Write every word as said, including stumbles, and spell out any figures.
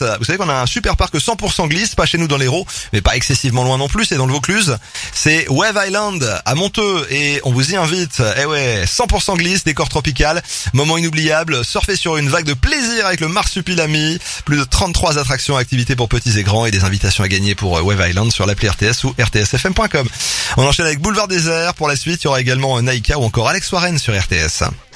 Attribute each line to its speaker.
Speaker 1: Vous savez qu'on a un super parc cent pour cent glisse, pas chez nous dans l'Hérault, mais pas excessivement loin non plus, c'est dans le Vaucluse. C'est Wave Island à Monteux et on vous y invite. Eh ouais, cent pour cent glisse, décor tropical, moment inoubliable, surfer sur une vague de plaisir avec le Marsupilami, plus de trente-trois attractions, activités pour petits et grands et des invitations à gagner pour Wave Island sur l'appli R T S ou r t s f m point com. On enchaîne avec Boulevard Désert. Pour la suite, il y aura également Naïka ou encore Alex Warren sur R T S.